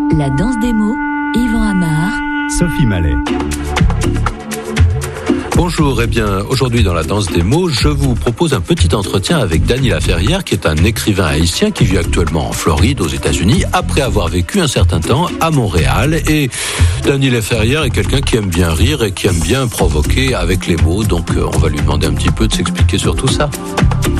La danse des mots, Yvan Amar, Sophie Mallet. Bonjour, aujourd'hui dans la danse des mots, je vous propose un petit entretien avec Dany Laferrière, qui est un écrivain haïtien qui vit actuellement en Floride, aux États-Unis, après avoir vécu un certain temps à Montréal. Et Dany Laferrière est quelqu'un qui aime bien rire et qui aime bien provoquer avec les mots, donc on va lui demander un petit peu de s'expliquer sur tout ça.